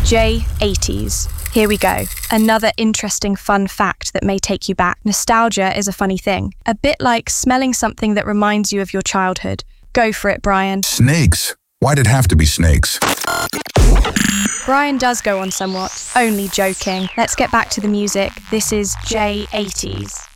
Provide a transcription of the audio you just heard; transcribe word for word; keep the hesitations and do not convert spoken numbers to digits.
J eighties. Here we go. Another interesting fun fact that may take you back. Nostalgia is a funny thing. A bit like smelling something that reminds you of your childhood. Go for it, Brian. Snakes. Why'd it have to be snakes? Brian does go on somewhat. Only joking. Let's get back to the music. This is J eighties.